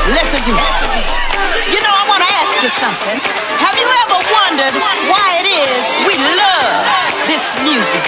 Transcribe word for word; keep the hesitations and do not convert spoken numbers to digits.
Listen to me. You know, I want to ask you something. Have you ever wondered why it is we love this music?